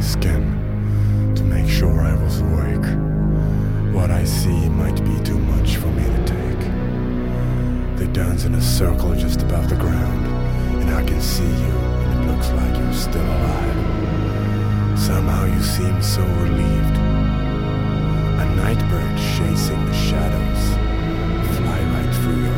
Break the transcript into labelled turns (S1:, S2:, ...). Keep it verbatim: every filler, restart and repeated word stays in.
S1: skin to make sure I was awake. What I see might be too much for me to take. They dance in a circle just above the ground, and I can see you, and it looks like you're still alive. Somehow you seem so relieved. A night bird chasing the shadows fly right through your